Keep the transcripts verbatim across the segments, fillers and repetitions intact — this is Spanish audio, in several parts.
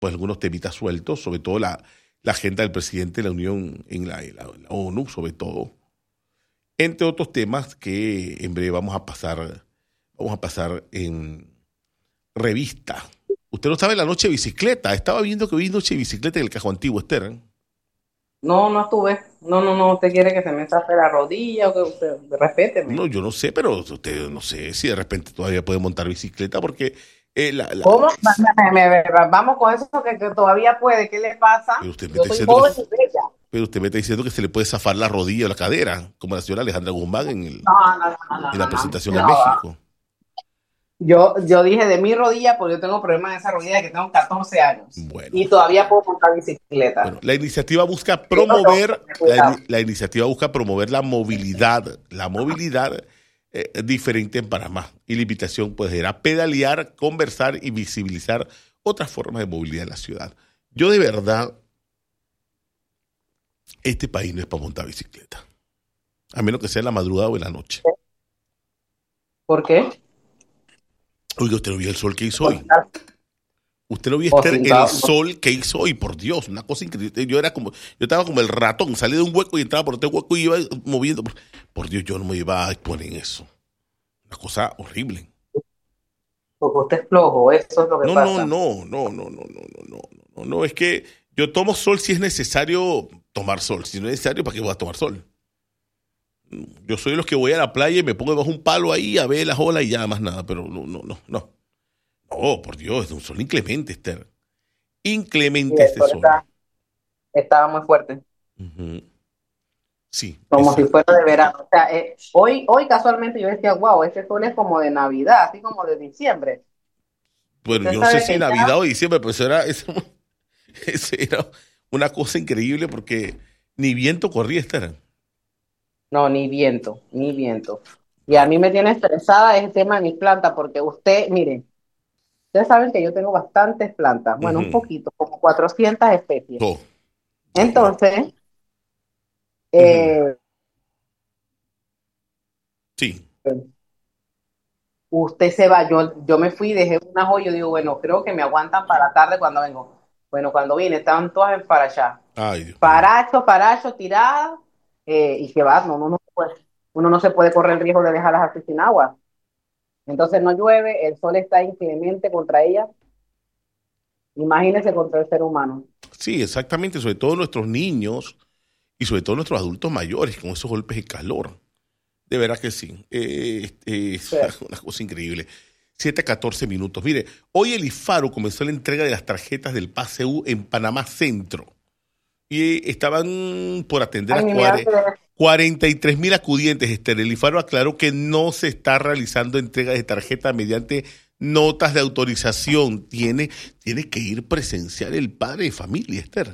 pues algunos temitas sueltos, sobre todo la, la agenda del presidente de la Unión en la, en la, en la ONU, sobre todo, entre otros temas que en breve vamos a pasar, vamos a pasar en revista. Usted no estaba en la noche de bicicleta, estaba viendo que hoy noche de bicicleta en el Cajo Antiguo, Esther. No, no estuve. No, no, no. ¿Usted quiere que se me zafe la rodilla o que usted respéteme? No, yo no sé, pero usted no sé si de repente todavía puede montar bicicleta porque eh, la, la, ¿Cómo? Me- me- me- Vamos con eso que, que todavía puede. ¿Qué le pasa? pero usted me Yo está soy diciendo que joven y bella. pero usted me está diciendo que se le puede zafar la rodilla o la cadera, como la señora Alejandra Guzmán en, el, No, no, no, no, en no, la no. presentación en No. México. Yo, yo dije de mi rodilla porque yo tengo problemas en esa rodilla de que tengo catorce años Bueno, y todavía puedo montar bicicleta. bueno, la iniciativa busca Pero tengo que promover, tener la, cuidado. la iniciativa busca promover la movilidad, la movilidad eh, diferente en Panamá. Y la invitación pues era pedalear, conversar y visibilizar otras formas de movilidad en la ciudad. Yo de verdad, este país no es para montar bicicleta, a menos que sea en la madrugada o en la noche. ¿Por qué? Oiga, usted no vio el sol que hizo O hoy. Usted no vio Esther, sin el ca- sol que hizo hoy, por Dios, una cosa increíble. Yo era como, yo estaba como el ratón, salí de un hueco y entraba por otro hueco y iba moviendo. Por Dios, yo no me iba a exponer en eso. Una cosa horrible. porque usted es flojo, eso es lo que No, no, pasa. no, no, no, no, no, no, no, no, no, es que yo tomo sol si es necesario tomar sol. Si no es necesario, ¿para qué voy a tomar sol? Yo soy de los que voy a la playa y me pongo bajo un palo ahí a ver las olas y ya más nada, pero no, no, no, no. No, por Dios, es un sol inclemente, Esther. Y Inclemente el este sol sol. está- estaba muy fuerte, Ujú. Sí, como si exacto. fuera de verano. O sea, eh, hoy, hoy casualmente yo decía, wow, este sol es como de Navidad, así como de diciembre. Bueno, Usted yo no sé sabe si que ya, Navidad o diciembre, pero eso era, eso, eso era una cosa increíble porque ni viento corría esta. no, ni viento, ni viento. Y a Bueno, mí me tiene estresada ese tema de mis plantas, porque usted, mire, ustedes saben que yo tengo bastantes plantas, bueno, un ujú. poquito, como cuatrocientas especies. Oh, Dios mío. Entonces, Ujú. eh, Sí, usted se va, yo, yo me fui, dejé una joya, yo digo, bueno, creo que me aguantan para la tarde cuando vengo. Bueno, cuando vine, estaban todas en para allá. ay, Dios mío. Paracho, paracho, tiradas, eh, y que va, no, uno no se puede, uno no se puede correr el riesgo de dejarlas así sin agua. Entonces no llueve, el sol está inclemente contra ellas, imagínese contra el ser humano. Sí, exactamente, sobre todo nuestros niños y sobre todo nuestros adultos mayores con esos golpes de calor. De verdad que sí. Eh, eh, es Sí. una cosa increíble. Siete a catorce minutos. Mire, hoy el IFARU comenzó la entrega de las tarjetas del Pase U en Panamá Centro. Y estaban por atender Ay, a ni me hace, cuarenta y tres mil acudientes. Esther, el IFARU aclaró que no se está realizando entrega de tarjeta mediante notas de autorización. Tiene, tiene que ir presencial el padre de familia, Esther.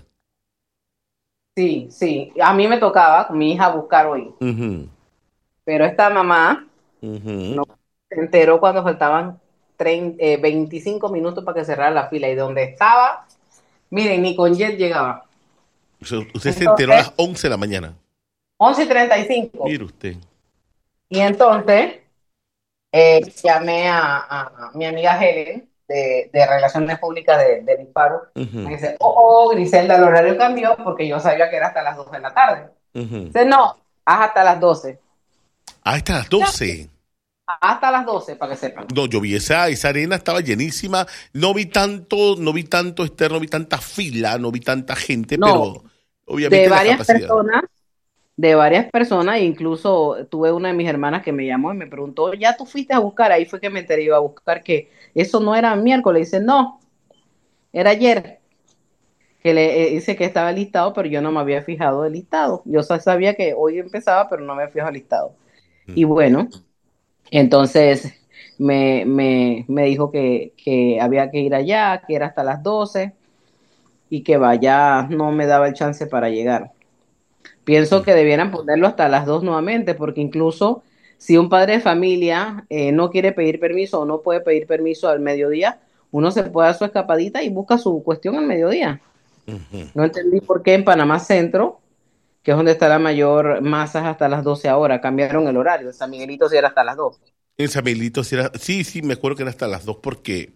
sí, sí, a mí me tocaba con mi hija buscar hoy, Ujú, pero esta mamá ujú. no se enteró cuando faltaban treinta, eh, veinticinco minutos para que cerrara la fila y donde estaba, miren, ni con jet llegaba. O sea, usted se enteró a Entonces, las once de la mañana. once y treinta y cinco. Mire usted. Y entonces eh, llamé a, a- a mi amiga Helen de, de Relaciones Públicas de, de Disparo. Me Ujú, dice, oh, oh, Griselda, el horario cambió porque yo sabía que era hasta las doce de la tarde. ujú. Dice, no, haz hasta las doce. Ah, hasta las Ya, doce. hasta las doce para que sepan. No, yo vi esa, esa arena, estaba llenísima. No vi tanto, no vi tanto, Esther, no vi tanta fila, no vi tanta gente, No, pero de obviamente la varias capacidad. personas, de varias personas, incluso tuve una de mis hermanas que me llamó y me preguntó, ¿ya tú fuiste a buscar? Ahí fue que me enteré, iba a buscar que eso no era miércoles. Dice, no, era ayer. Que le eh, dice que estaba listado, pero yo no me había fijado el listado. Yo sa- sabía que hoy empezaba, pero no me había fijado el listado. Y Mm. bueno, entonces me, me, me dijo que, que había que ir allá, que era hasta las doce y que vaya, no me daba el chance para llegar. Pienso Mm. que debieran ponerlo hasta las dos nuevamente, porque incluso si un padre de familia eh, no quiere pedir permiso o no puede pedir permiso al mediodía, uno se puede dar su escapadita y busca su cuestión al mediodía. Ujú. No entendí por qué en Panamá Centro, que es donde está la mayor masa, es hasta las doce ahora. Cambiaron el horario. En San Miguelito sí era hasta las dos. En San Miguelito sí era, sí, sí, me acuerdo que era hasta las dos porque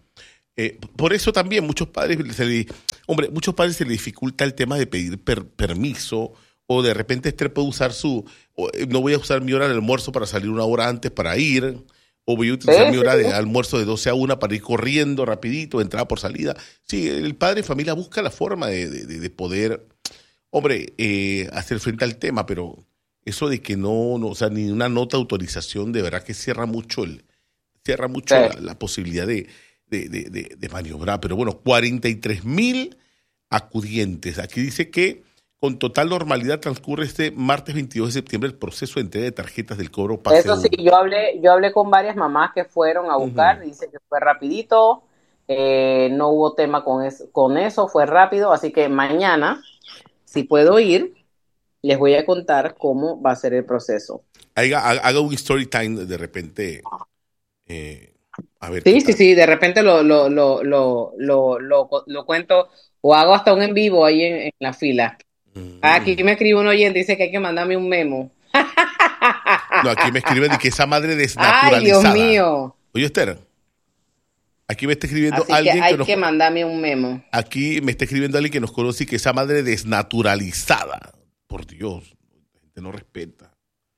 Eh, por eso también muchos padres, se le, hombre, muchos padres se les dificulta el tema de pedir per- permiso o de repente Esther puede usar su, o, eh, no voy a usar mi hora de almuerzo para salir una hora antes para ir, o voy a Sí, utilizar mi sí, hora de almuerzo de doce a una para ir corriendo rapidito, entrada por salida. Sí, el padre de familia busca la forma de, de- de- de poder, hombre, eh, hacer frente al tema, pero eso de que no, no, o sea, ni una nota de autorización, de verdad que cierra mucho el, cierra mucho la, sí. la posibilidad de, de, de- de- de maniobrar. Pero bueno, cuarenta y tres mil acudientes. Aquí dice que con total normalidad transcurre este martes veintidós de septiembre el proceso de entrega de tarjetas del cobro Pase Eso sí, uno. yo hablé, yo hablé con varias mamás que fueron a buscar, Ujú. dice que fue rapidito, eh, no hubo tema con, es- con eso, fue rápido, así que mañana, si puedo ir, les voy a contar cómo va a ser el proceso. Haga, haga- haga un story time de repente, eh, a ver qué Sí, sí, tal. sí, de repente lo, lo, lo, lo, lo, lo, lo cuento o hago hasta un en vivo ahí en, en la fila. Aquí Ujú. me escribe un oyente, dice que hay que mandarme un memo. No, aquí me escriben de que esa madre Ay, Dios desnaturalizada. mío. Oye, Esther, aquí me está escribiendo Así que alguien que hay nos, que mandarme un memo. aquí me está escribiendo alguien que nos conoce y que esa madre desnaturalizada. Por Dios, la gente no respeta.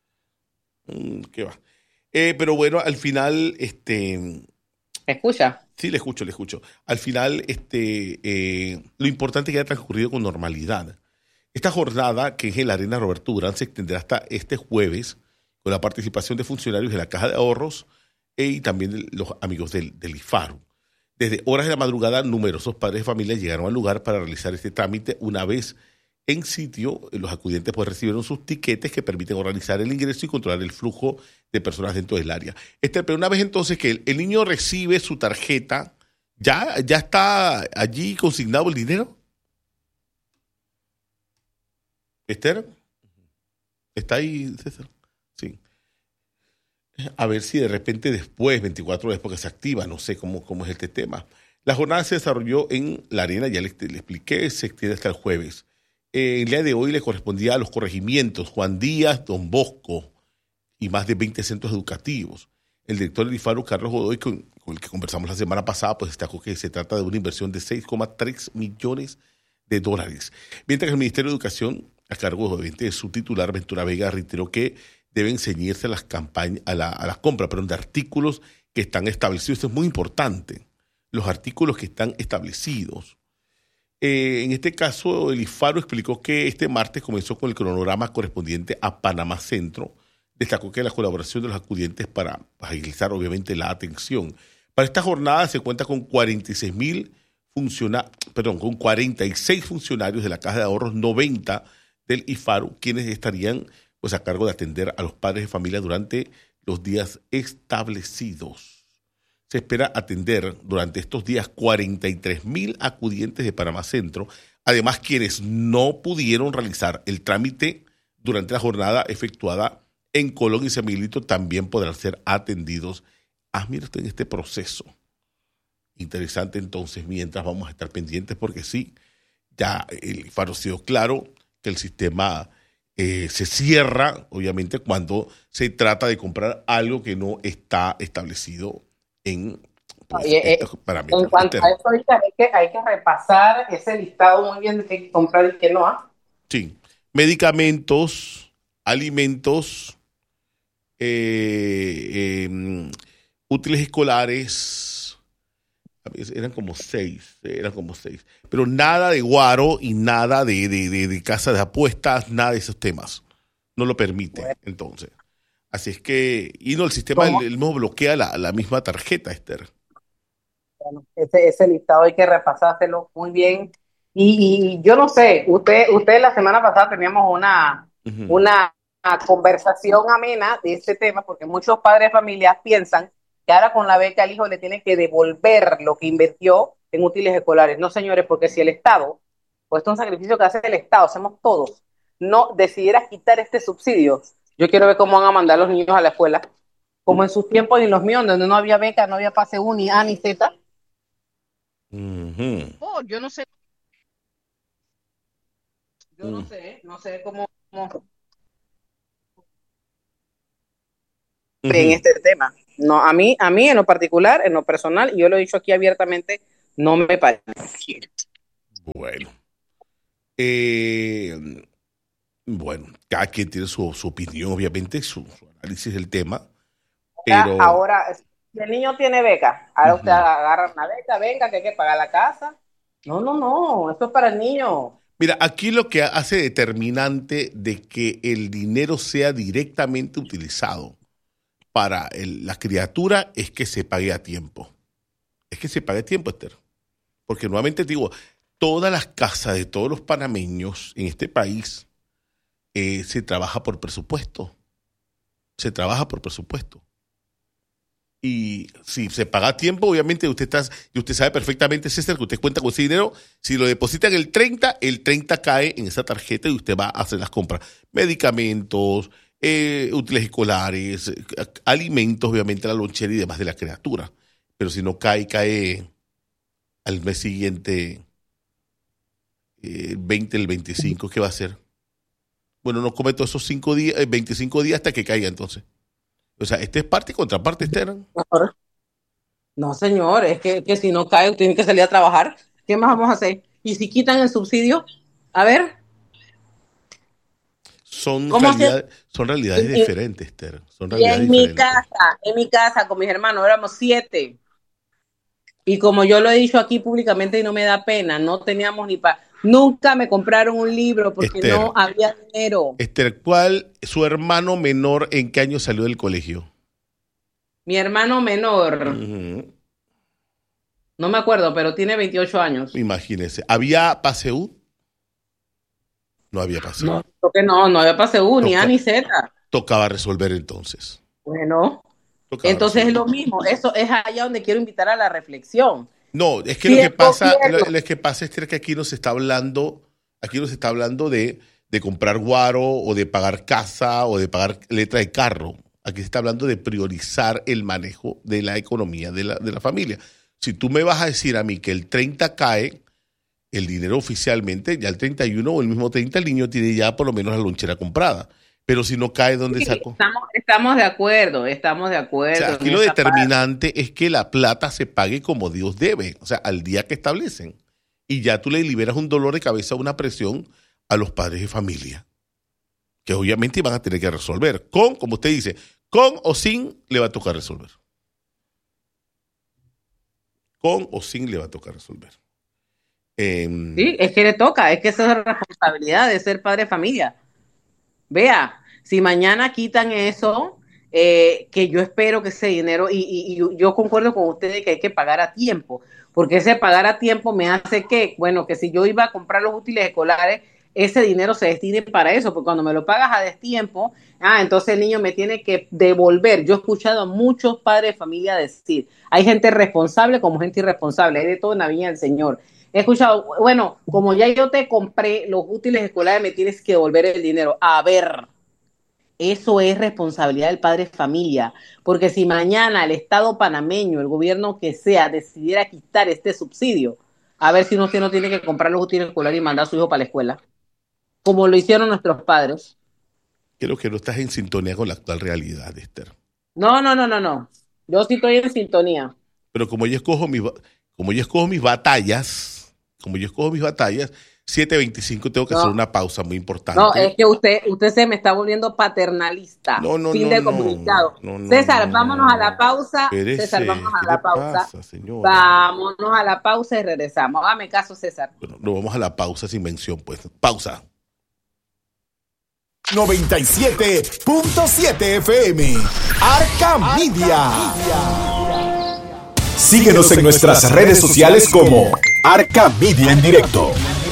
Mm, ¿qué va? Eh, pero bueno, al final, este, ¿Me escucha? sí, le escucho, le escucho. Al final, este, eh, lo importante es que haya transcurrido con normalidad. Esta jornada, que es en la Arena Roberto Durán, se extenderá hasta este jueves con la participación de funcionarios de la Caja de Ahorros eh, y también de los amigos del, del IFARU. Desde horas de la madrugada, numerosos padres de familia llegaron al lugar para realizar este trámite. Una vez en sitio, eh, los acudientes pues recibieron sus tiquetes que permiten organizar el ingreso y controlar el flujo de personas dentro del área. Este, pero una vez entonces que el, el niño recibe su tarjeta, ¿ya, ya está allí consignado el dinero? ¿Esther? ¿Está ahí, César? Sí. A ver si de repente después, veinticuatro horas después que se activa, no sé cómo, cómo es este tema. La jornada se desarrolló en la arena, ya le, le expliqué, se extiende hasta el jueves. Eh, el día de hoy le correspondía a los corregimientos Juan Díaz, Don Bosco y más de veinte centros educativos. El director del IFARU, Carlos Godoy, con, con el que conversamos la semana pasada, pues destacó que se trata de una inversión de seis coma tres millones de dólares. Mientras que el Ministerio de Educación, a cargo obviamente de su titular, Ventura Vega, reiteró que deben ceñirse a las campañas, a la, a las compras, perdón, de artículos que están establecidos. Esto es muy importante. Los artículos que están establecidos. Eh, en este caso, el IFARU explicó que este martes comenzó con el cronograma correspondiente a Panamá Centro. Destacó que la colaboración de los acudientes para agilizar, obviamente, la atención. Para esta jornada se cuenta con cuarenta y seis mil funciona, perdón, con cuarenta y seis funcionarios de la Caja de Ahorros, noventa del IFARU, quienes estarían pues a cargo de atender a los padres de familia durante los días establecidos. Se espera atender durante estos días cuarenta y tres mil acudientes de Panamá Centro, además quienes no pudieron realizar el trámite durante la jornada efectuada en Colón y San Miguelito también podrán ser atendidos. Ah, mira usted en este proceso. Interesante entonces, mientras vamos a estar pendientes porque sí, ya el faro ha sido claro que el sistema eh, se cierra, obviamente, cuando se trata de comprar algo que no está establecido en pues, Oye, eh, estos en parámetros. cuanto a Esther, eso, ahorita hay que, hay que repasar ese listado muy bien de qué hay que comprar y qué no. ¿Ah? sí, medicamentos, alimentos, eh, eh, útiles escolares, a veces eran como seis, eran como seis, pero nada de guaro y nada de, de, de, de casa de apuestas, nada de esos temas. No lo permite, Bueno, entonces. Así es que, y no, el sistema el, ¿cómo? el mismo bloquea la, la misma tarjeta, Esther. Bueno, ese, ese listado hay que repasárselo muy bien. Y, y yo no sé, usted, usted la semana pasada teníamos una, Ujú. una, una conversación amena de este tema, porque muchos padres de familia piensan que ahora con la beca el hijo le tiene que devolver lo que invirtió en útiles escolares. No, señores, porque si el Estado, pues esto es un sacrificio que hace el Estado, hacemos todos, no decidiera quitar este subsidio, yo quiero ver cómo van a mandar a los niños a la escuela, como en sus tiempos y en los míos, donde no había beca, no había pase U, ni A, ni Z. Ujú. Oh, yo no sé, yo no Mm. sé, no sé cómo, cómo en Ujú. este tema. No, a mí, a mí en lo particular, en lo personal, y yo lo he dicho aquí abiertamente, no me parece. Bueno. Eh, bueno, cada quien tiene su, su opinión, obviamente, su, su análisis del tema, pero... Ahora, si el niño tiene beca, ahora uh-huh. usted agarra una beca, venga, que hay que pagar la casa. No, no, no, esto es para el niño. Mira, aquí lo que hace determinante de que el dinero sea directamente utilizado para el, la criatura es que se pague a tiempo. Es que se pague a tiempo, Esther. Porque nuevamente te digo, todas las casas de todos los panameños en este país eh, se trabaja por presupuesto. Se trabaja por presupuesto. Y si se paga a tiempo, obviamente usted está, y usted sabe perfectamente, César, que usted cuenta con ese dinero. Si lo depositan el treinta, el treinta cae en esa tarjeta y usted va a hacer las compras. Medicamentos, eh, útiles escolares, eh, alimentos, obviamente la lonchera y demás de la criatura. Pero si no cae, cae al mes siguiente, eh, el veinte, el veinticinco, ¿qué va a hacer? Bueno, no come todos esos cinco días, eh, veinticinco días hasta que caiga entonces. O sea, este es parte y contraparte, Esther. No, señor, es que, que si no cae, usted tiene que salir a trabajar. ¿Qué más vamos a hacer? ¿Y si quitan el subsidio? A ver. Son, realidad, son realidades y, diferentes, Esther. Son y realidades en diferentes. mi casa, en mi casa, con mis hermanos, éramos siete. Y como yo lo he dicho aquí públicamente y no me da pena, no teníamos ni para... Nunca me compraron un libro porque Esther, no había dinero. Esther, ¿cuál su hermano menor en qué año salió del colegio? Mi hermano menor, uh-huh. no me acuerdo, pero tiene veintiocho años. Imagínese, ¿había PASEU? No había PASEU. No, porque no, no había PASEU, ni A ni Z. Tocaba resolver entonces. Bueno, tocaba entonces resolver. Es lo mismo, eso es allá donde quiero invitar a la reflexión. No, es que sí, lo que pasa, lo, lo que pasa es que aquí no se está hablando, aquí no se está hablando de, de comprar guaro o de pagar casa o de pagar letra de carro. Aquí se está hablando de priorizar el manejo de la economía de la, de la familia. Si tú me vas a decir a mí que el treinta cae, el dinero oficialmente, ya el treinta y uno o el mismo treinta, el niño tiene ya por lo menos la lonchera comprada. Pero si no cae, ¿dónde sí, saco? Estamos, estamos de acuerdo, estamos de acuerdo. O sea, aquí lo determinante parte. es que la plata se pague como Dios debe, o sea, al día que establecen. Y ya tú le liberas un dolor de cabeza, una presión a los padres de familia, que obviamente van a tener que resolver. Con, como usted dice, con o sin le va a tocar resolver. Con o sin le va a tocar resolver. Eh, sí, es que le toca, es que esa es la responsabilidad de ser padre de familia. Vea, si mañana quitan eso, eh, que yo espero que ese dinero, y, y, y yo concuerdo con ustedes que hay que pagar a tiempo, porque ese pagar a tiempo me hace que, bueno, que si yo iba a comprar los útiles escolares, ese dinero se destine para eso, porque cuando me lo pagas a destiempo, ah, entonces el niño me tiene que devolver. Yo he escuchado a muchos padres de familia decir, hay gente responsable como gente irresponsable, hay de todo en la viña del Señor. He escuchado, bueno, como ya yo te compré los útiles escolares, me tienes que devolver el dinero. A ver, eso es responsabilidad del padre de familia, porque si mañana el Estado panameño, el gobierno que sea, decidiera quitar este subsidio, a ver si usted no tiene que comprar los útiles escolares y mandar a su hijo para la escuela, como lo hicieron nuestros padres. Creo que no estás en sintonía con la actual realidad, Esther. No, no, no, no, no. Yo sí estoy en sintonía. Pero como yo escojo mis, como yo escojo mis batallas, como yo escojo mis batallas, siete veinticinco tengo que no. hacer una pausa muy importante. No, es que usted usted se me está volviendo paternalista. No, no, fin no. del comunicado. No, no, César, no, vámonos no, a la pausa. Espérese, César, vámonos a la pausa. Pasa, señora? Vámonos a la pausa y regresamos. Hágame caso, César. Bueno, nos vamos a la pausa sin mención, pues. Pausa. noventa y siete punto siete F M. Arca Media. Síguenos en nuestras redes sociales como Arca Media en directo.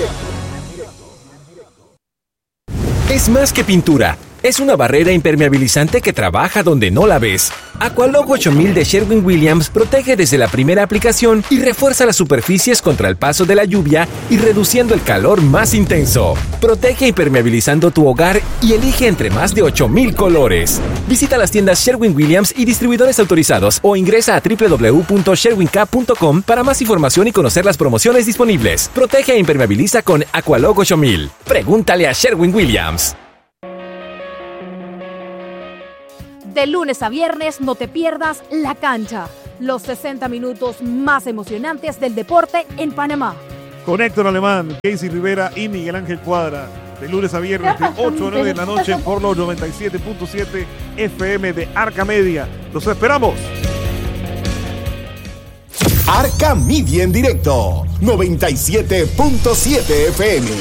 Es más que pintura. Es una barrera impermeabilizante que trabaja donde no la ves. Aqualog ocho mil de Sherwin-Williams protege desde la primera aplicación y refuerza las superficies contra el paso de la lluvia y reduciendo el calor más intenso. Protege impermeabilizando tu hogar y elige entre más de ocho mil colores. Visita las tiendas Sherwin-Williams y distribuidores autorizados o ingresa a doble u doble u doble u punto sherwin cap punto com para más información y conocer las promociones disponibles. Protege e impermeabiliza con Aqualog ocho mil. Pregúntale a Sherwin-Williams. De lunes a viernes no te pierdas La Cancha, los sesenta minutos más emocionantes del deporte en Panamá. Con Héctor Alemán, Casey Rivera y Miguel Ángel Cuadra. De lunes a viernes de ocho a nueve de la noche por los noventa y siete punto siete F M de Arca Media. ¡Los esperamos! Arca Media en directo, noventa y siete punto siete F M.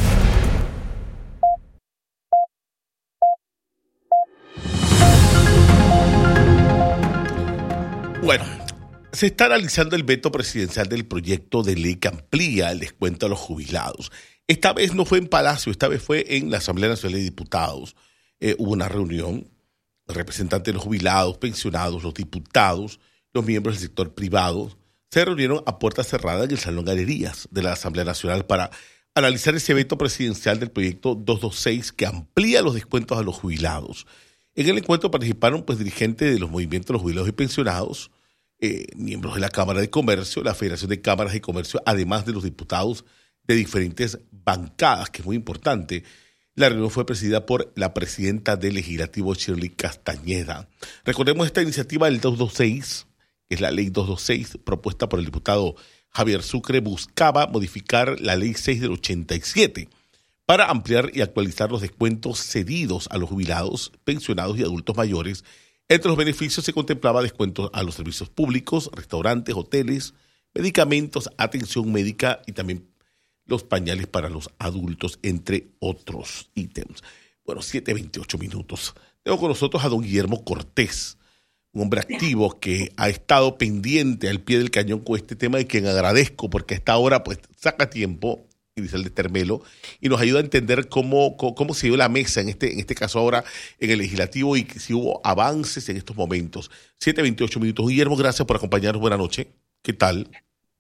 Bueno, se está analizando el veto presidencial del proyecto de ley que amplía el descuento a los jubilados. Esta vez no fue en Palacio, esta vez fue en la Asamblea Nacional de Diputados. Eh, hubo una reunión, representantes de los jubilados, pensionados, los diputados, los miembros del sector privado, se reunieron a puerta cerrada en el Salón Galerías de la Asamblea Nacional para analizar ese veto presidencial del proyecto doscientos veintiséis que amplía los descuentos a los jubilados. En el encuentro participaron pues dirigentes de los movimientos de los jubilados y pensionados, eh, miembros de la Cámara de Comercio, la Federación de Cámaras de Comercio, además de los diputados de diferentes bancadas, que es muy importante. La reunión fue presidida por la presidenta del Legislativo, Shirley Castañeda. Recordemos esta iniciativa del doscientos veintiséis, que es la ley doscientos veintiséis, propuesta por el diputado Javier Sucre, buscaba modificar la ley seis del ochenta y siete para ampliar y actualizar los descuentos cedidos a los jubilados, pensionados y adultos mayores. Entre los beneficios se contemplaba descuentos a los servicios públicos, restaurantes, hoteles, medicamentos, atención médica y también los pañales para los adultos, entre otros ítems. Bueno, siete veintiocho minutos. Tengo con nosotros a don Guillermo Cortés, un hombre activo que ha estado pendiente al pie del cañón con este tema y quien agradezco porque a esta hora pues saca tiempo, Grisel de Termelo, y nos ayuda a entender cómo, cómo, cómo se dio la mesa en este, en este caso ahora en el Legislativo y si hubo avances en estos momentos. siete veintiocho minutos. Guillermo, gracias por acompañarnos. Buenas noches. ¿Qué tal?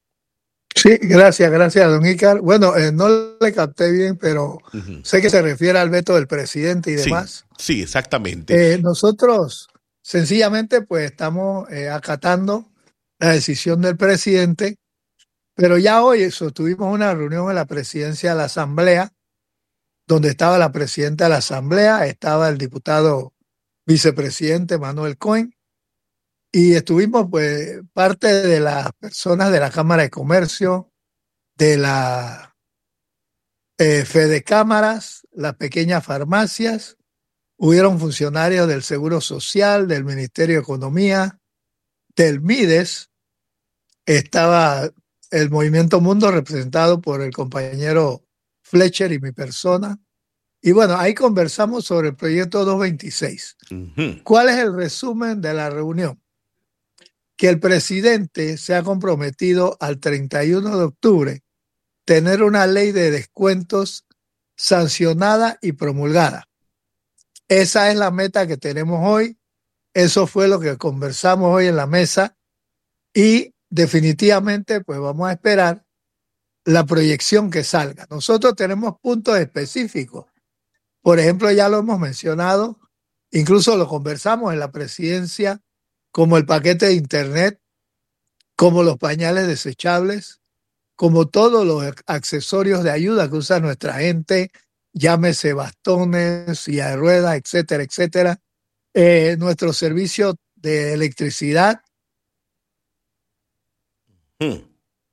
Sí, gracias, gracias, don Icar. Bueno, eh, no le capté bien, pero uh-huh. sé que se refiere al veto del presidente y demás. Sí, sí, exactamente. Eh, nosotros sencillamente pues estamos eh, acatando la decisión del presidente, pero ya hoy sostuvimos una reunión en la presidencia de la Asamblea, donde estaba la presidenta de la Asamblea, estaba el diputado vicepresidente Manuel Cohen, y estuvimos pues parte de las personas de la Cámara de Comercio, de la eh, Fede Cámaras, las pequeñas farmacias, hubieron funcionarios del Seguro Social, del Ministerio de Economía, del MIDES, estaba el Movimiento Mundo representado por el compañero Fletcher y mi persona. Y bueno, ahí conversamos sobre el proyecto doscientos veintiséis. Uh-huh. ¿Cuál es el resumen de la reunión? Que el presidente se ha comprometido al treinta y uno de octubre tener una ley de descuentos sancionada y promulgada. Esa es la meta que tenemos hoy. Eso fue lo que conversamos hoy en la mesa y definitivamente pues vamos a esperar la proyección que salga. Nosotros tenemos puntos específicos. Por ejemplo, ya lo hemos mencionado, incluso lo conversamos en la presidencia, como el paquete de internet, como los pañales desechables, como todos los accesorios de ayuda que usa nuestra gente, llámese bastones, silla de ruedas, etcétera, etcétera. Eh, nuestro servicio de electricidad. Hmm.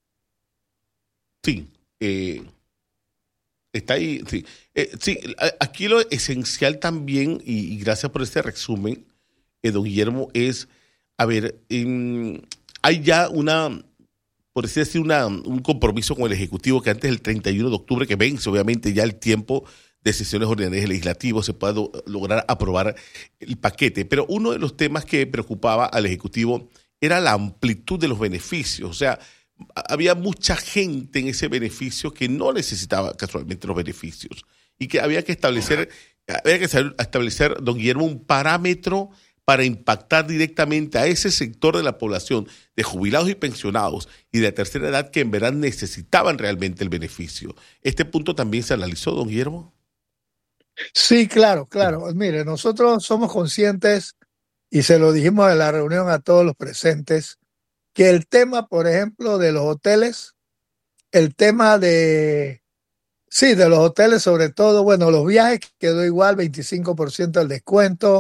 Sí, eh, está ahí. Sí, eh, sí, aquí lo esencial también, y, y gracias por este resumen, eh, don Guillermo, es, a ver, eh, hay ya una, por decir así, una, un compromiso con el Ejecutivo que antes del treinta y uno de octubre, que vence obviamente ya el tiempo de sesiones ordinarias legislativas, se pueda do, lograr aprobar el paquete. Pero uno de los temas que preocupaba al Ejecutivo era la amplitud de los beneficios. O sea, había mucha gente en ese beneficio que no necesitaba casualmente los beneficios y que había que establecer, había que establecer, don Guillermo, un parámetro para impactar directamente a ese sector de la población de jubilados y pensionados y de la tercera edad que en verdad necesitaban realmente el beneficio. ¿Este punto también se analizó, don Guillermo? Sí, claro, claro. Mire, nosotros somos conscientes, y se lo dijimos en la reunión a todos los presentes, que el tema, por ejemplo, de los hoteles, el tema de, sí, de los hoteles sobre todo, bueno, los viajes quedó igual, veinticinco por ciento del descuento,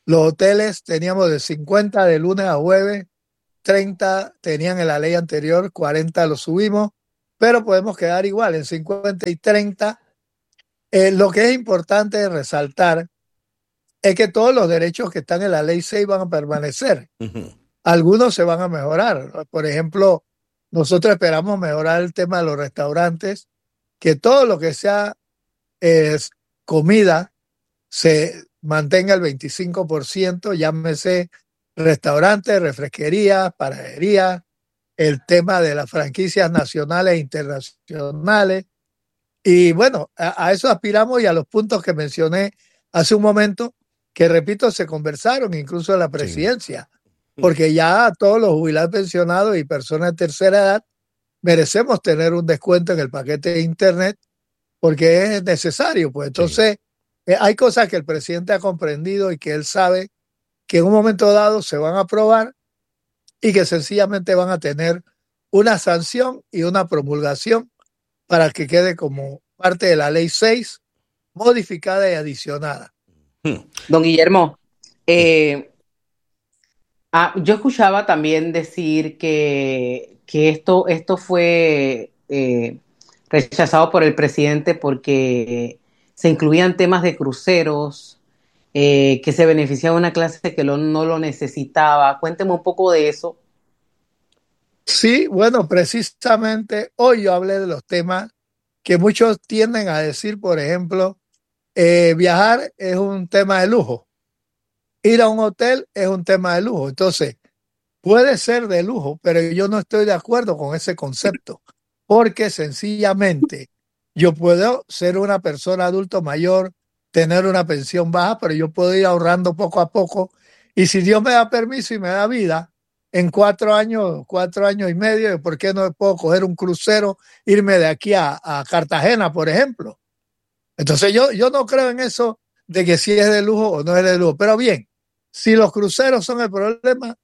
Los hoteles teníamos de cincuenta de lunes a jueves, treinta tenían en la ley anterior, cuarenta lo subimos, pero podemos quedar igual en cincuenta y treinta. Eh, lo que es importante resaltar es que todos los derechos que están en la ley seis van a permanecer. Ujú. Algunos se van a mejorar. Por ejemplo, nosotros esperamos mejorar el tema de los restaurantes, que todo lo que sea eh, comida se mantenga el veinticinco por ciento, llámese restaurantes, refresquerías, panaderías, el tema de las franquicias nacionales e internacionales. Y bueno, a, a eso aspiramos y a los puntos que mencioné hace un momento, que repito, se conversaron incluso en la presidencia, sí. Porque ya todos los jubilados pensionados y personas de tercera edad merecemos tener un descuento en el paquete de internet porque es necesario. Pues entonces sí. eh, hay cosas que el presidente ha comprendido y que él sabe que en un momento dado se van a aprobar y que sencillamente van a tener una sanción y una promulgación para que quede como parte de la ley seis, modificada y adicionada. Don Guillermo, eh, ah, yo escuchaba también decir que, que esto, esto fue eh, rechazado por el presidente porque se incluían temas de cruceros, eh, que se beneficiaba una clase que lo, no lo necesitaba. Cuénteme un poco de eso. Sí, bueno, precisamente hoy yo hablé de los temas que muchos tienden a decir, por ejemplo, eh, viajar es un tema de lujo, ir a un hotel es un tema de lujo. Entonces, puede ser de lujo, pero yo no estoy de acuerdo con ese concepto, porque sencillamente yo puedo ser una persona adulto mayor, tener una pensión baja, pero yo puedo ir ahorrando poco a poco y si Dios me da permiso y me da vida, en cuatro años, cuatro años y medio, ¿por qué no puedo coger un crucero, irme de aquí a, a Cartagena, por ejemplo? Entonces yo, yo no creo en eso de que si es de lujo o no es de lujo. Pero bien, si los cruceros son el problema,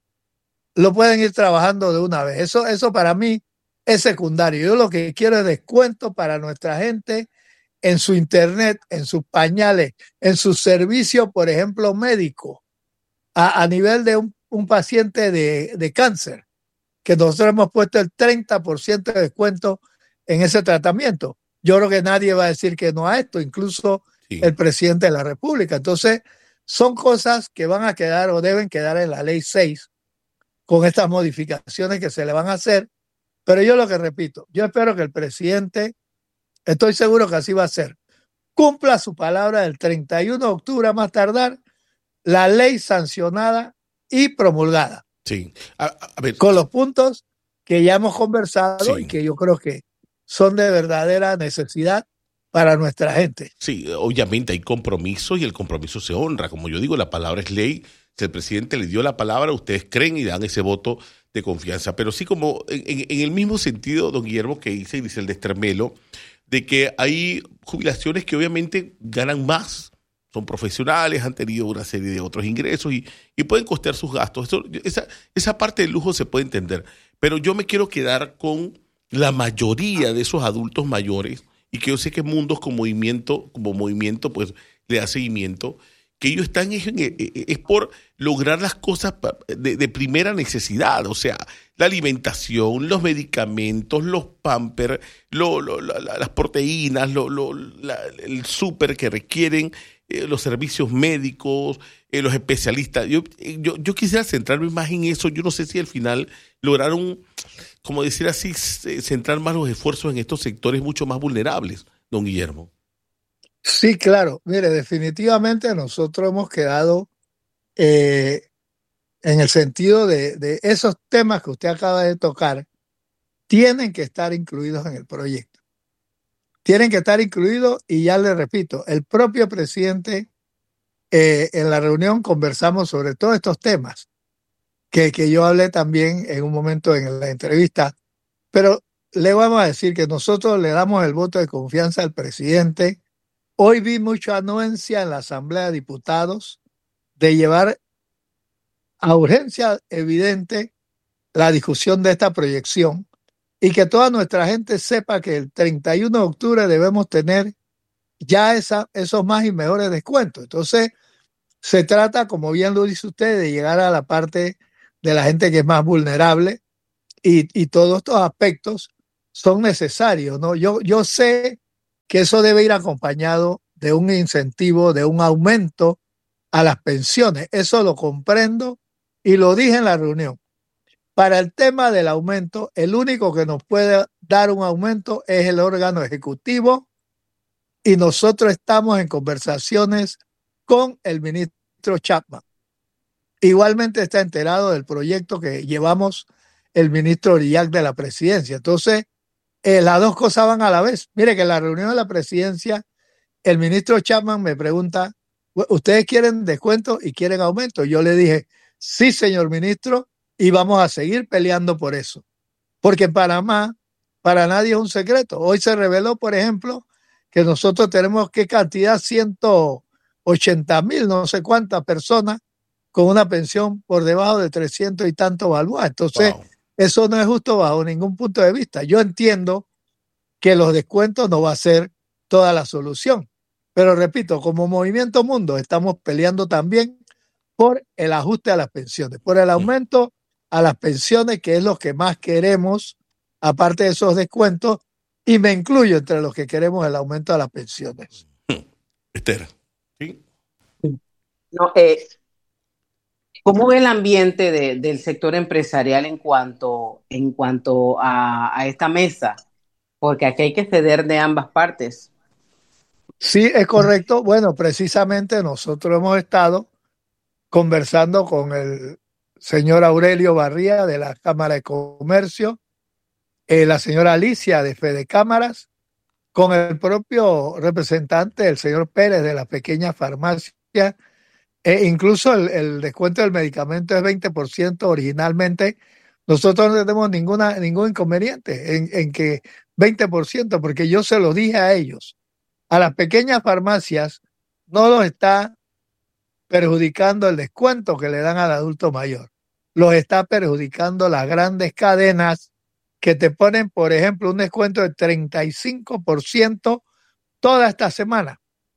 lo pueden ir trabajando de una vez. Eso, eso para mí es secundario. Yo lo que quiero es descuento para nuestra gente en su internet, en sus pañales, en sus servicios, por ejemplo, médicos, a, a nivel de un, un paciente de, de cáncer, que nosotros hemos puesto el treinta por ciento de descuento en ese tratamiento. Yo creo que nadie va a decir que no a esto, incluso sí. El presidente de la República. Entonces, son cosas que van a quedar o deben quedar en la ley seis con estas modificaciones que se le van a hacer. Pero yo lo que repito, yo espero que el presidente, estoy seguro que así va a ser, cumpla su palabra del treinta y uno de octubre a más tardar, la ley sancionada y promulgada. Sí. A, a ver. Con los puntos que ya hemos conversado Sí. y que yo creo que son de verdadera necesidad para nuestra gente. Sí, obviamente hay compromiso y el compromiso se honra. Como yo digo, la palabra es ley. Si el presidente le dio la palabra, ustedes creen y dan ese voto de confianza. Pero sí, como en, en el mismo sentido, don Guillermo, que dice, dice el de Estermelo, de que hay jubilaciones que obviamente ganan más, son profesionales, han tenido una serie de otros ingresos y, y pueden costear sus gastos. Eso, esa, esa parte del lujo se puede entender. Pero yo me quiero quedar con la mayoría de esos adultos mayores, y que yo sé que Mundos como movimiento, como movimiento, pues le da seguimiento, que ellos están es, es por lograr las cosas de, de primera necesidad, o sea, la alimentación, los medicamentos, los pampers, lo, lo, la, las proteínas, lo, lo, la, el súper que requieren, eh, los servicios médicos, eh, los especialistas. Yo, yo, yo quisiera centrarme más en eso. Yo no sé si al final lograron, como decir así, centrar más los esfuerzos en estos sectores mucho más vulnerables, don Guillermo. Sí, claro. Mire, definitivamente nosotros hemos quedado eh, en el sentido de, de esos temas que usted acaba de tocar, tienen que estar incluidos en el proyecto. Tienen que estar incluidos y ya le repito, el propio presidente eh, en la reunión conversamos sobre todos estos temas que, que yo hablé también en un momento en la entrevista, pero le vamos a decir que nosotros le damos el voto de confianza al presidente. Hoy vi mucha anuencia en la Asamblea de Diputados de llevar a urgencia evidente la discusión de esta proyección y que toda nuestra gente sepa que el treinta y uno de octubre debemos tener ya esa, esos más y mejores descuentos. Entonces, Se trata, como bien lo dice usted, de llegar a la parte de la gente que es más vulnerable y, y todos estos aspectos son necesarios, ¿no? Yo, yo sé que eso debe ir acompañado de un incentivo, de un aumento a las pensiones. Eso lo comprendo y lo dije en la reunión. Para el tema del aumento, el único que nos puede dar un aumento es el órgano ejecutivo y nosotros estamos en conversaciones con el ministro Chapman. Igualmente está enterado del proyecto que llevamos el ministro Orillac de la presidencia. Entonces, eh, las dos cosas van a la vez. Mire que en la reunión de la presidencia, el ministro Chapman me pregunta, ¿ustedes quieren descuento y quieren aumento? Yo le dije, sí, señor ministro, y vamos a seguir peleando por eso. Porque en Panamá, para nadie es un secreto. Hoy se reveló, por ejemplo, que nosotros tenemos qué cantidad, ciento ochenta mil, no sé cuántas personas con una pensión por debajo de trescientos y tantos balboas. Entonces, wow. Eso no es justo bajo ningún punto de vista. Yo entiendo que los descuentos no va a ser toda la solución. Pero repito, como Movimiento Mundo estamos peleando también por el ajuste a las pensiones, por el aumento a las pensiones, que es lo que más queremos, aparte de esos descuentos, y me incluyo entre los que queremos el aumento a las pensiones. Esther. ¿Sí? No, eh, ¿cómo ve el ambiente de, del sector empresarial en cuanto, en cuanto a, a esta mesa? Porque aquí hay que ceder de ambas partes. Sí, es correcto. Bueno, precisamente nosotros hemos estado conversando con el señor Aurelio Barría de la Cámara de Comercio, eh, la señora Alicia de Fede Cámaras, con el propio representante, el señor Pérez de la pequeña farmacia. Eh, incluso el, el descuento del medicamento es veinte por ciento originalmente. Nosotros no tenemos ninguna, ningún inconveniente en, en que veinte por ciento, porque yo se lo dije a ellos. A las pequeñas farmacias no los está perjudicando el descuento que le dan al adulto mayor. Los está perjudicando las grandes cadenas que te ponen, por ejemplo, un descuento de treinta y cinco por ciento toda esta semana.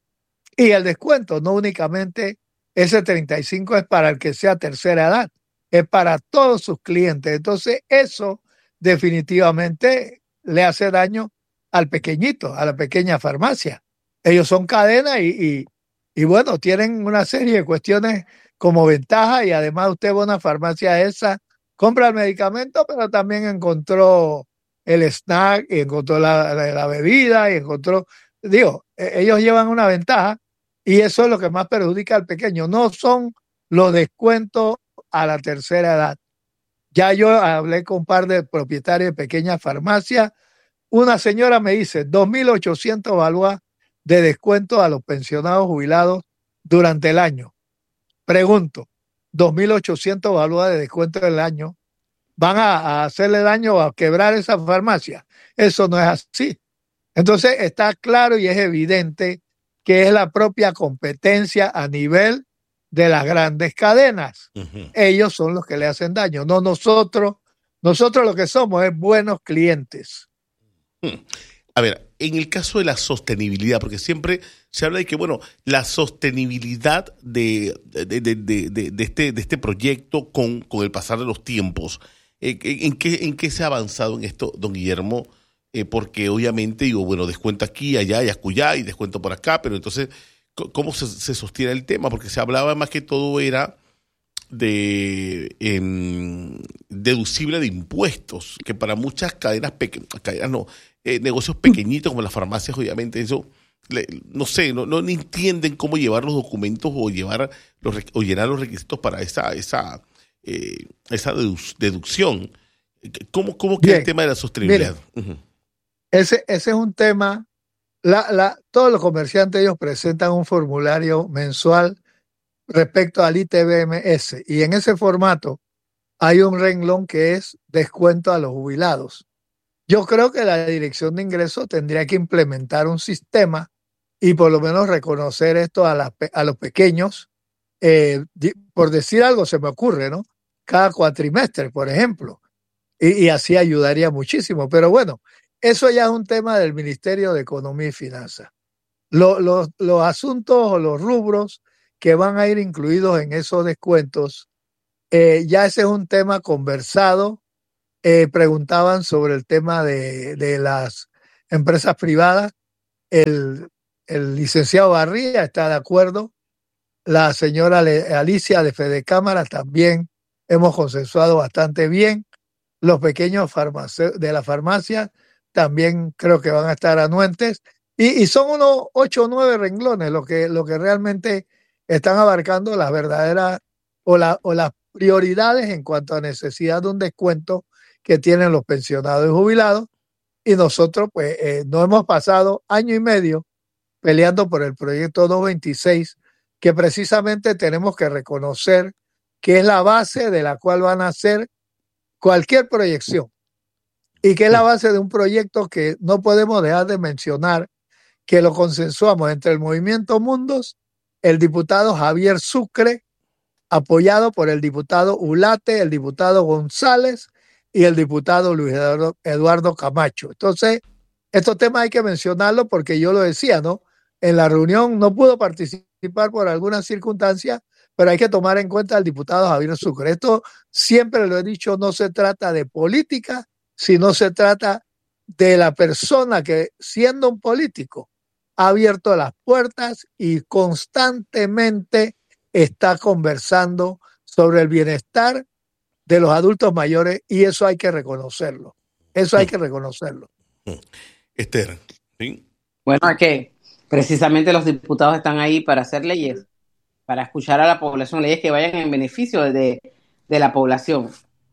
Y el descuento no únicamente ese treinta y cinco por ciento es para el que sea tercera edad, es para todos sus clientes. Entonces eso definitivamente le hace daño al pequeñito, a la pequeña farmacia. Ellos son cadenas y, y, y bueno, tienen una serie de cuestiones como ventaja, y además usted va a una farmacia esa, compra el medicamento, pero también encontró el snack, y encontró la, la, la bebida, y encontró, digo, ellos llevan una ventaja, y eso es lo que más perjudica al pequeño. No son los descuentos a la tercera edad. Ya yo hablé con un par de propietarios de pequeñas farmacias. Una señora me dice dos mil ochocientos balboas de descuento a los pensionados jubilados durante el año. Pregunto, dos mil ochocientos balboas de descuento del año, ¿van a, a hacerle daño o a quebrar esa farmacia? Eso no es así. Entonces está claro y es evidente que es la propia competencia a nivel de las grandes cadenas. Uh-huh. Ellos son los que le hacen daño, no nosotros. Nosotros lo que somos es buenos clientes. Hmm. A ver, en el caso de la sostenibilidad, porque siempre se habla de que, bueno, la sostenibilidad de, de, de, de, de, de, este, de este proyecto con, con el pasar de los tiempos, eh, ¿en, qué, ¿en qué se ha avanzado en esto, don Guillermo? Eh, porque obviamente, digo, bueno, descuento aquí, allá y acullá y descuento por acá, pero entonces, ¿cómo se, se sostiene el tema? Porque se hablaba más que todo era de eh, deducible de impuestos, que para muchas cadenas pequeñas, cadenas no, eh, negocios pequeñitos como las farmacias, obviamente eso, le, no sé, no, no entienden cómo llevar los documentos o llevar los o llenar los requisitos para esa esa eh, esa dedu- deducción. ¿Cómo, cómo que el tema de la sostenibilidad? Mire, uh-huh. ese, ese es un tema. La, la, todos los comerciantes, ellos presentan un formulario mensual respecto al I T B M S, y en ese formato hay un renglón que es descuento a los jubilados. Yo creo que la Dirección de Ingresos tendría que implementar un sistema y por lo menos reconocer esto a, la, a los pequeños, eh, por decir algo se me ocurre, ¿no? Cada cuatrimestre, por ejemplo, y, y así ayudaría muchísimo. Pero bueno, eso ya es un tema del Ministerio de Economía y Finanzas. Lo, lo, los asuntos o los rubros que van a ir incluidos en esos descuentos. Eh, ya ese es un tema conversado. Eh, preguntaban sobre el tema de, de las empresas privadas. El, el licenciado Barría está de acuerdo. La señora Alicia de Fede Cámara también hemos consensuado bastante bien. Los pequeños farmace- de la farmacia también creo que van a estar anuentes. Y, y son unos ocho o nueve renglones lo que, lo que realmente están abarcando las verdaderas o, la, o las prioridades en cuanto a necesidad de un descuento que tienen los pensionados y jubilados. Y nosotros pues eh, nos hemos pasado año y medio peleando por el proyecto doscientos veintiséis, que precisamente tenemos que reconocer que es la base de la cual van a ser cualquier proyección y que es la base de un proyecto que no podemos dejar de mencionar, que lo consensuamos entre el Movimiento Mundos, el diputado Javier Sucre, apoyado por el diputado Ulate, el diputado González y el diputado Luis Eduardo, Eduardo Camacho. Entonces, estos temas hay que mencionarlos porque yo lo decía, ¿no? En la reunión no pudo participar por algunas circunstancias, pero hay que tomar en cuenta al diputado Javier Sucre. Esto siempre lo he dicho, no se trata de política, sino se trata de la persona que, siendo un político, ha abierto las puertas y constantemente está conversando sobre el bienestar de los adultos mayores, y eso hay que reconocerlo. Eso hay que reconocerlo. Esther, ¿sí? Bueno, es que precisamente los diputados están ahí para hacer leyes, para escuchar a la población, leyes que vayan en beneficio de, de la población.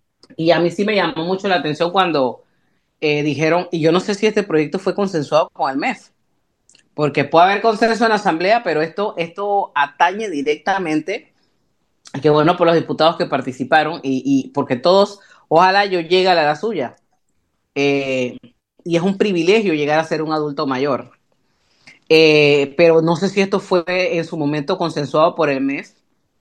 Y a mí sí me llamó mucho la atención cuando eh, dijeron, y yo no sé si este proyecto fue consensuado con el M E F, porque puede haber consenso en la Asamblea, pero esto, esto atañe directamente, que bueno por los diputados que participaron, y, y porque todos, ojalá yo llegue a la edad suya. Eh, y es un privilegio llegar a ser un adulto mayor. Eh, pero no sé si esto fue en su momento consensuado por el M E F,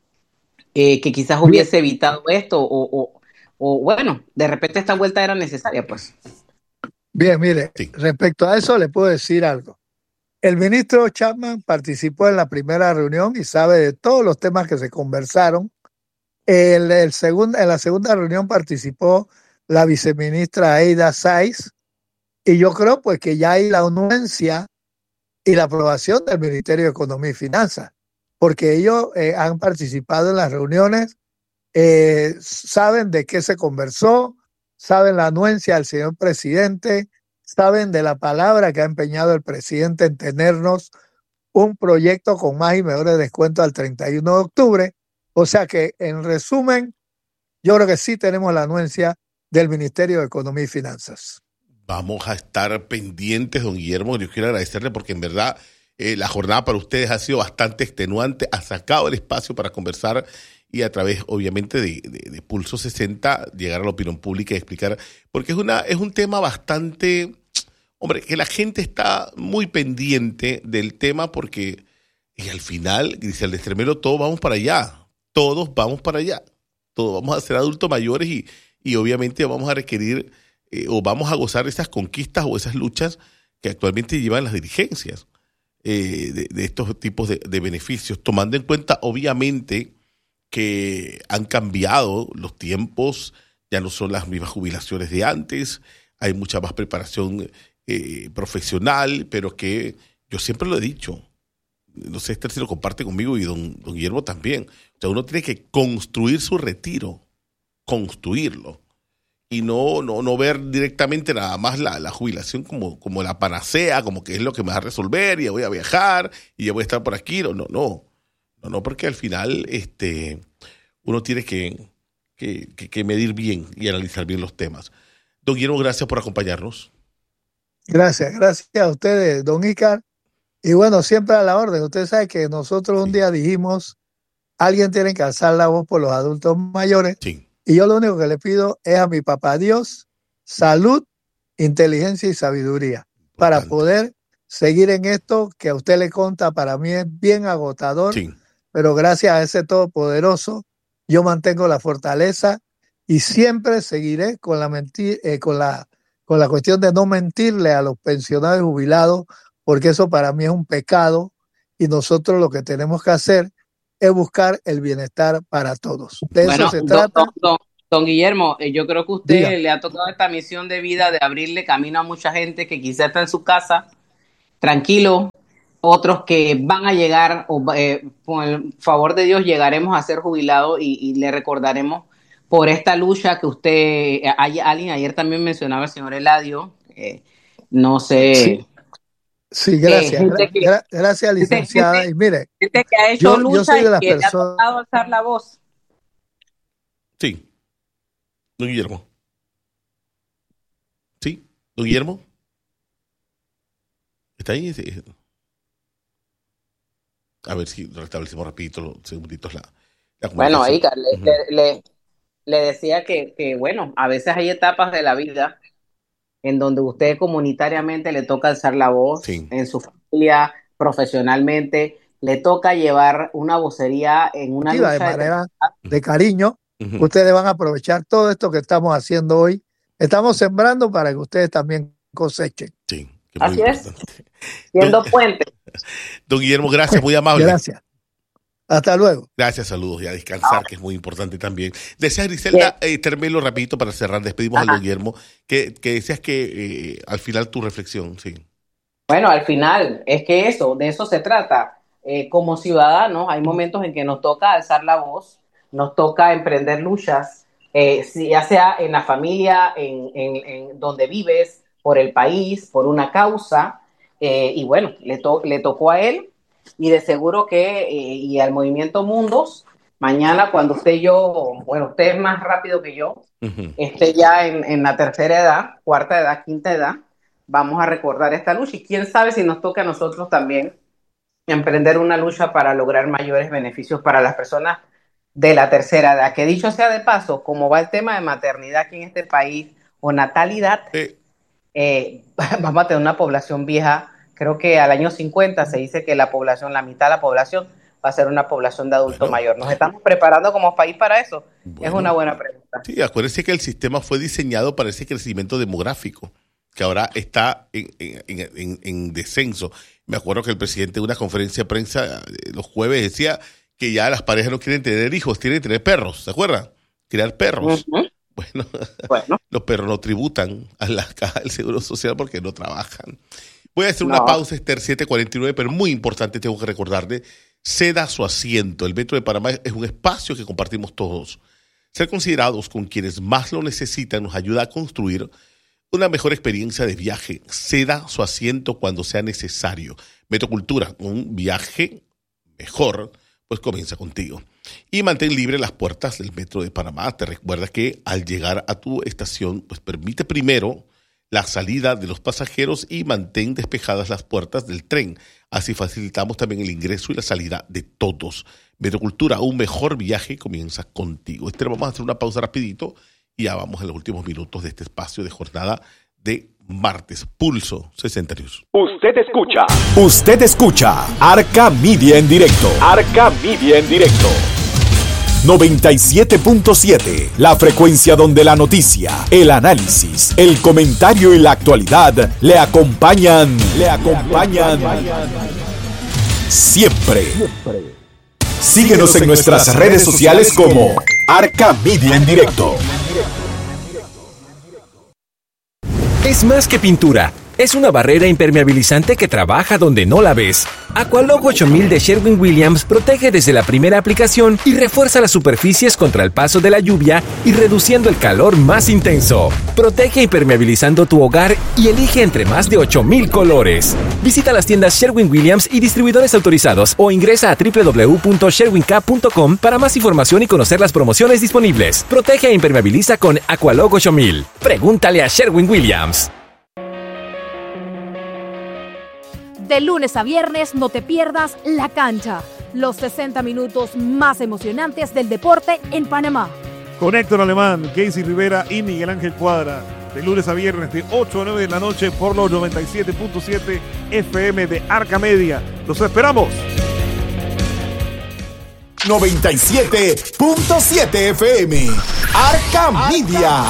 eh, que quizás hubiese evitado esto, o, o, o bueno, de repente esta vuelta era necesaria, pues. Bien, mire, sí. Respecto a eso le puedo decir algo. El ministro Chapman participó en la primera reunión y sabe de todos los temas que se conversaron. El, el segundo, en la segunda reunión participó la viceministra Aida Saiz, y yo creo pues que ya hay la anuencia y la aprobación del Ministerio de Economía y Finanzas, porque ellos eh, han participado en las reuniones, eh, saben de qué se conversó, saben la anuencia del señor presidente, saben de la palabra que ha empeñado el presidente en tenernos un proyecto con más y mejores descuentos al treinta y uno de octubre. O sea que, en resumen, yo creo que sí tenemos la anuencia del Ministerio de Economía y Finanzas. Vamos a estar pendientes, don Guillermo. Yo quiero agradecerle porque en verdad eh, la jornada para ustedes ha sido bastante extenuante, ha sacado el espacio para conversar y a través, obviamente, de, de, de Pulso sesenta, llegar a la opinión pública y explicar, porque es, una, es un tema bastante, hombre, que la gente está muy pendiente del tema porque, y al final, dice el Destremero, todos vamos para allá, todos vamos para allá, todos vamos a ser adultos mayores y, y obviamente vamos a requerir eh, o vamos a gozar esas conquistas o esas luchas que actualmente llevan las dirigencias eh, de, de estos tipos de, de beneficios, tomando en cuenta, obviamente, que han cambiado los tiempos, ya no son las mismas jubilaciones de antes, hay mucha más preparación eh, profesional, pero que yo siempre lo he dicho, no sé Esther si lo comparte conmigo y don, don Guillermo también, o sea, uno tiene que construir su retiro, construirlo, y no, no, no ver directamente nada más la, la jubilación como, como la panacea, como que es lo que me va a resolver, y ya voy a viajar, y ya voy a estar por aquí, no, no, no. No, no, porque al final este, uno tiene que, que, que, que medir bien y analizar bien los temas. Don Guillermo, gracias por acompañarnos. Gracias, gracias a ustedes, don Ícar. Y bueno, siempre a la orden. Usted sabe que nosotros un sí. día dijimos, alguien tiene que alzar la voz por los adultos mayores. Sí. Y yo lo único que le pido es a mi papá Dios, salud, inteligencia y sabiduría, importante, para poder seguir en esto que a usted le conta, para mí es bien agotador. Sí. Pero gracias a ese Todopoderoso, yo mantengo la fortaleza y siempre seguiré con la, mentir, eh, con la, con la cuestión de no mentirle a los pensionados y jubilados, porque eso para mí es un pecado y nosotros lo que tenemos que hacer es buscar el bienestar para todos. De bueno, eso se don, trata. Don, don, don Guillermo, eh, yo creo que usted Diga. le ha tocado esta misión de vida de abrirle camino a mucha gente que quizá está en su casa, tranquilo, otros que van a llegar, o, eh, con el favor de Dios, llegaremos a ser jubilados y, y le recordaremos por esta lucha que usted, hay, alguien ayer también mencionaba, el señor Eladio, eh, no sé. Sí, sí gracias. Eh, Gra- que, gra- gracias, licenciada. gente, y mire, gente que ha hecho yo, lucha yo soy de las y que personas. le ha tocado alzar la voz. Sí. Don Guillermo. Sí. Don Guillermo. ¿Está ahí? Sí. A ver si restablecemos rapidito los segunditos la, la Bueno, comunicación. Ica, le, Ujú. le, le, le decía que, que, bueno, a veces hay etapas de la vida en donde usted comunitariamente le toca alzar la voz, Sí. en su familia, profesionalmente, le toca llevar una vocería en una Activa, lucha de de manera comunidad. de cariño. Ujú. Ustedes van a aprovechar todo esto que estamos haciendo hoy. Estamos sembrando para que ustedes también cosechen. Sí, que es muy Así es, importante. siendo Don, puente. don Guillermo, gracias, muy amable. Gracias. Hasta luego. Gracias, saludos y a descansar, que es muy importante también. Decías, Griselda, eh, termino rapidito para cerrar, despedimos a Ajá. don Guillermo, que, que decías que eh, al final tu reflexión, sí. Bueno, al final, es que eso, de eso se trata. Eh, como ciudadanos, hay momentos en que nos toca alzar la voz, nos toca emprender luchas, eh, si, ya sea en la familia, en, en, en donde vives, por el país, por una causa, eh, y bueno, le, to le tocó a él, y de seguro que, eh, y al Movimiento Mundos, mañana cuando usted y yo, bueno, usted es más rápido que yo, Uh-huh. esté ya en, en la tercera edad, cuarta edad, quinta edad, vamos a recordar esta lucha, y quién sabe si nos toca a nosotros también emprender una lucha para lograr mayores beneficios para las personas de la tercera edad. Que dicho sea de paso, como va el tema de maternidad aquí en este país o natalidad, Eh, eh, vamos a tener una población vieja. Creo que al año cincuenta se dice que la población, la mitad de la población va a ser una población de adulto Bueno. mayor. ¿Nos estamos preparando como país para eso? Bueno. Es una buena pregunta. Sí, acuérdense que el sistema fue diseñado para ese crecimiento demográfico, que ahora está en, en, en, en descenso. Me acuerdo que el presidente de una conferencia de prensa eh, los jueves decía que ya las parejas no quieren tener hijos, quieren tener perros, ¿se acuerdan? Criar perros. Uh-huh. Bueno, Bueno, los perros no tributan a la caja del Seguro Social porque no trabajan. Voy a hacer No. una pausa, Esther, siete cuarenta y nueve, pero muy importante, tengo que recordarle, ceda su asiento. El Metro de Panamá es un espacio que compartimos todos. Ser considerados con quienes más lo necesitan nos ayuda a construir una mejor experiencia de viaje. Ceda su asiento cuando sea necesario. Metrocultura, un viaje mejor, pues comienza contigo. Y mantén libre las puertas del Metro de Panamá. Te recuerda que al llegar a tu estación, pues permite primero la salida de los pasajeros y mantén despejadas las puertas del tren. Así facilitamos también el ingreso y la salida de todos. Metrocultura, un mejor viaje comienza contigo. Esther, vamos a hacer una pausa rapidito y ya vamos a los últimos minutos de este espacio de jornada de martes. Pulso sesenta News. Usted escucha. Usted escucha Arca Media en directo. Arca Media en directo. noventa y siete punto siete, la frecuencia donde la noticia, el análisis, el comentario y la actualidad le acompañan, le acompañan siempre. Síguenos en nuestras redes sociales como Arca Media en directo. Es más que pintura. Es una barrera impermeabilizante que trabaja donde no la ves. Aqualog ocho mil de Sherwin-Williams protege desde la primera aplicación y refuerza las superficies contra el paso de la lluvia y reduciendo el calor más intenso. Protege impermeabilizando tu hogar y elige entre más de ocho mil colores. Visita las tiendas Sherwin-Williams y distribuidores autorizados o ingresa a doble u doble u doble u punto sherwin cap punto com para más información y conocer las promociones disponibles. Protege e impermeabiliza con Aqualog ocho mil. Pregúntale a Sherwin-Williams. De lunes a viernes no te pierdas La Cancha, los sesenta minutos más emocionantes del deporte en Panamá. Con Héctor Alemán, Casey Rivera y Miguel Ángel Cuadra. De lunes a viernes de ocho a nueve de la noche por los noventa y siete punto siete F M de Arca Media. ¡Los esperamos! noventa y siete punto siete F M. Arca Media.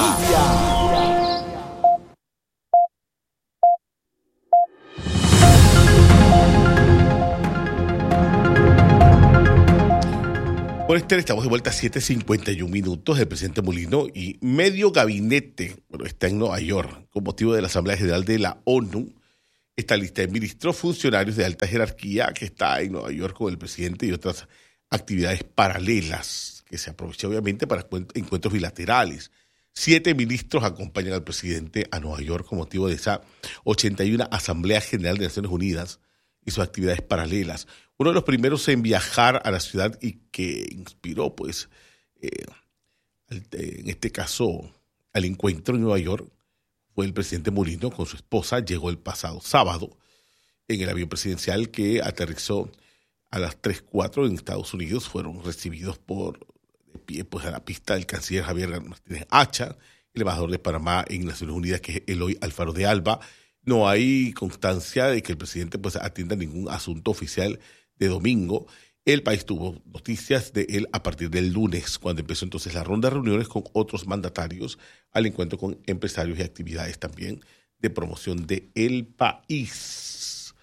Bueno, Esther, estamos de vuelta a siete cincuenta y un minutos. El presidente Mulino y medio gabinete, bueno, está en Nueva York con motivo de la Asamblea General de la ONU. Esta lista de ministros, funcionarios de alta jerarquía que está en Nueva York con el presidente y otras actividades paralelas que se aprovecha obviamente para encuentros bilaterales. Siete ministros acompañan al presidente a Nueva York con motivo de esa ochenta y una Asamblea General de Naciones Unidas y sus actividades paralelas. Uno de los primeros en viajar a la ciudad y que inspiró, pues, eh, en este caso, al encuentro en Nueva York, fue el presidente Mulino con su esposa. Llegó el pasado sábado en el avión presidencial que aterrizó a las tres cuatro en Estados Unidos. Fueron recibidos por de pie pues, a la pista del canciller Javier Martínez Hacha, el embajador de Panamá en Naciones Unidas, que es Eloy Alfaro de Alba. No hay constancia de que el presidente pues, atienda ningún asunto oficial de domingo. El país tuvo noticias de él a partir del lunes, cuando empezó entonces la ronda de reuniones con otros mandatarios, al encuentro con empresarios y actividades también de promoción del país.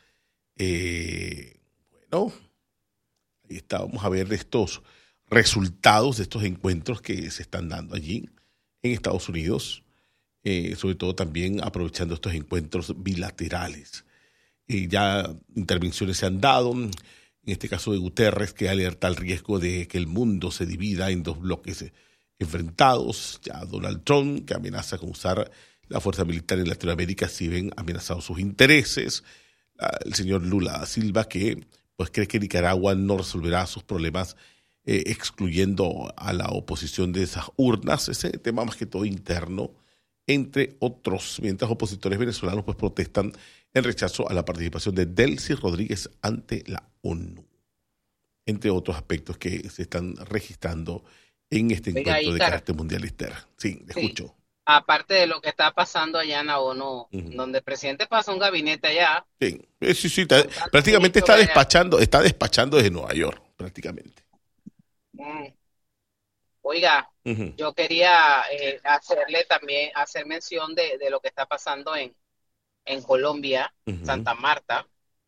Eh, bueno, ahí está. Vamos a ver estos resultados de estos encuentros que se están dando allí en Estados Unidos, eh, sobre todo también aprovechando estos encuentros bilaterales. Eh, ya intervenciones se han dado. En este caso de Guterres, que alerta al riesgo de que el mundo se divida en dos bloques enfrentados. Ya Donald Trump, que amenaza con usar la fuerza militar en Latinoamérica si ven amenazados sus intereses. El señor Lula da Silva, que pues cree que Nicaragua no resolverá sus problemas eh, excluyendo a la oposición de esas urnas. Ese tema más que todo interno, entre otros, mientras opositores venezolanos pues protestan en rechazo a la participación de Delcy Rodríguez ante la ONU, entre otros aspectos que se están registrando en este Oiga, encuentro de Ícar. carácter mundialista. Sí, le Sí. escucho. Aparte de lo que está pasando allá en la ONU, Ujú. donde el presidente pasa un gabinete allá, Sí, eh, sí, sí, está- Con tanto prácticamente ministro está que haya. despachando, está despachando desde Nueva York, prácticamente. mm, oiga, Ujú. yo quería eh, hacerle también, hacer mención de, de lo que está pasando en, en Colombia, Ujú. Santa Marta,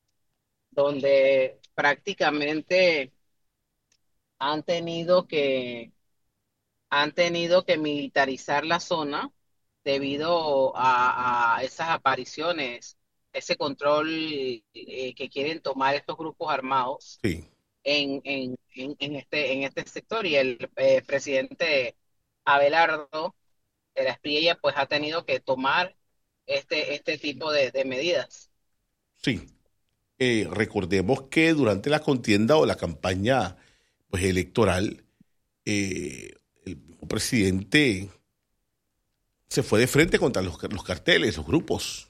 donde prácticamente han tenido que, han tenido que militarizar la zona debido a, a esas apariciones, ese control eh, que quieren tomar estos grupos armados Sí, en, en, en, en este, en este sector. Y el eh, presidente Abelardo de la Espriella pues ha tenido que tomar este, este tipo de, de medidas. sí. Eh, recordemos que durante la contienda o la campaña pues, electoral, eh, el mismo presidente se fue de frente contra los, los carteles, los grupos.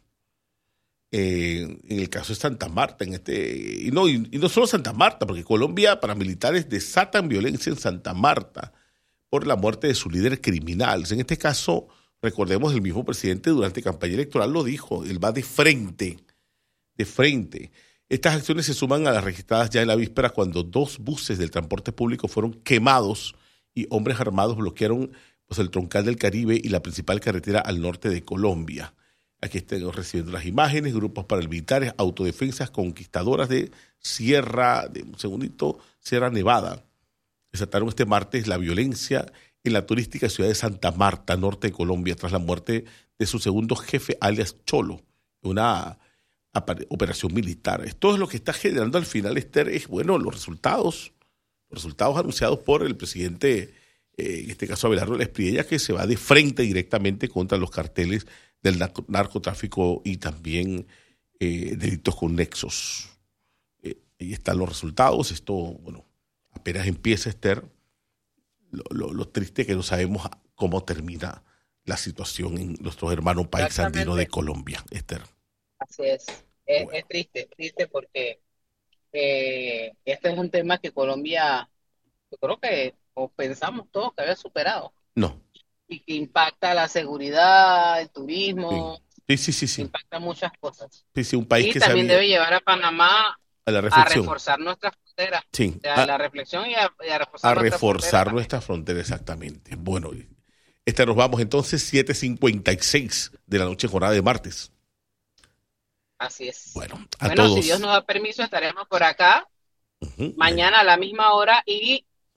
Eh, en el caso de Santa Marta, en este, y no, y, y no solo Santa Marta, porque Colombia, paramilitares desatan violencia en Santa Marta por la muerte de su líder criminal. En este caso, recordemos, el mismo presidente durante campaña electoral lo dijo, él va de frente, de frente. Estas acciones se suman a las registradas ya en la víspera cuando dos buses del transporte público fueron quemados y hombres armados bloquearon pues, el troncal del Caribe y la principal carretera al norte de Colombia. Aquí estamos recibiendo las imágenes, grupos paramilitares, autodefensas conquistadoras de Sierra, de un segundito, Sierra Nevada. Desataron este martes la violencia en la turística ciudad de Santa Marta, norte de Colombia, tras la muerte de su segundo jefe, alias Cholo, una operación militar. Esto es lo que está generando al final, Esther, es, bueno, los resultados, los resultados anunciados por el presidente, eh, en este caso Abelardo de la Espriella, que se va de frente directamente contra los carteles del narco- narcotráfico y también eh, delitos con nexos. Eh, ahí están los resultados. Esto, bueno, apenas empieza, Esther. Lo, lo, lo triste es que no sabemos cómo termina la situación en nuestro hermano país andino de Colombia, Esther. Así es. Es, Bueno. es triste, triste porque eh, este es un tema que Colombia, yo creo que o pensamos todos que había superado No. y que impacta la seguridad, el turismo, Sí, sí, sí, sí. impacta muchas cosas. Sí, sí, un país Y que también sabía debe llevar a Panamá a la a reflexión. reforzar nuestras fronteras, Sí, o sea, a, la reflexión y a, y a reforzar, a nuestras reforzar fronteras nuestra frontera, exactamente. Bueno, esta nos vamos entonces siete cincuenta y seis de la noche, jornada de martes. también. Así es. Bueno, a Bueno, todos. si Dios nos da permiso, estaremos por acá Ujú. mañana a la misma hora y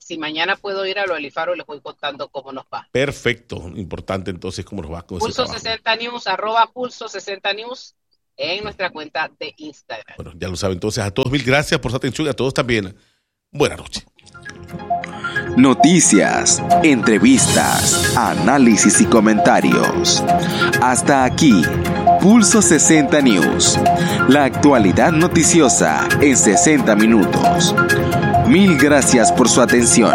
si mañana puedo ir a lo Alifaro, les voy contando cómo nos va. Perfecto, importante entonces cómo nos va con Pulso ese trabajo. sesenta News, arroba Pulso sesenta News en nuestra cuenta de Instagram. Bueno, ya lo saben entonces. A todos mil gracias por su atención y a todos también. Buenas noches. Noticias, entrevistas, análisis y comentarios. Hasta aquí, Pulso sesenta News. La actualidad noticiosa en sesenta minutos. Mil gracias por su atención.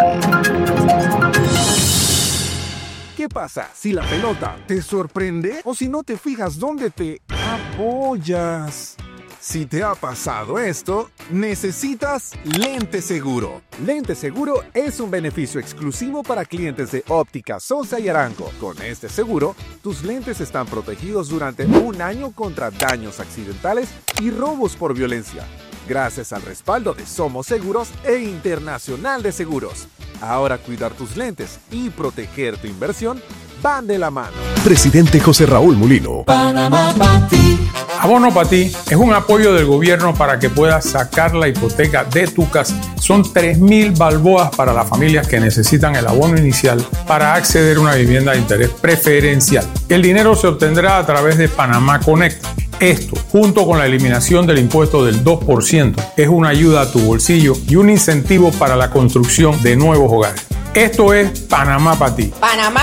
¿Qué pasa si la pelota te sorprende o si no te fijas dónde te apoyas? Si te ha pasado esto, necesitas Lente Seguro. Lente Seguro es un beneficio exclusivo para clientes de Óptica Sosa y Arango. Con este seguro, tus lentes están protegidos durante un año contra daños accidentales y robos por violencia, gracias al respaldo de Somos Seguros e Internacional de Seguros. Ahora cuidar tus lentes y proteger tu inversión van de la mano. Presidente José Raúl Mulino. Panamá para ti. Abono para ti es un apoyo del gobierno para que puedas sacar la hipoteca de tu casa. Son tres mil balboas para las familias que necesitan el abono inicial para acceder a una vivienda de interés preferencial. El dinero se obtendrá a través de Panamá Connect. Esto, junto con la eliminación del impuesto del dos por ciento, es una ayuda a tu bolsillo y un incentivo para la construcción de nuevos hogares. Esto es Panamá para ti. Panamá